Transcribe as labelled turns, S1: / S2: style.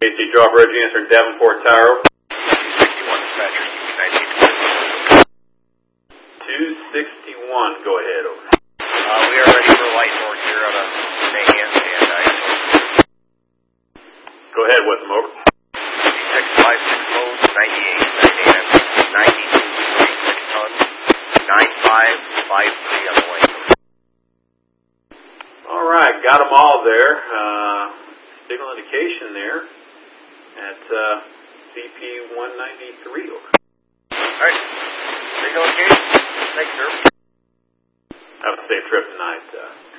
S1: AC Drop Road answer in Davenport Tower.
S2: 261 dispatcher.
S1: 261, go ahead, over.
S2: We are ready for light board here out of Mahan and ISO.
S1: Go ahead with them, over.
S2: 656 loads, 98 AM, 92 36 tons, 9553 on the lane.
S1: All right, got them all there. Signal indication there at CP 193, over.
S2: All right. Signal indication. Thanks, sir.
S1: Have a safe trip tonight.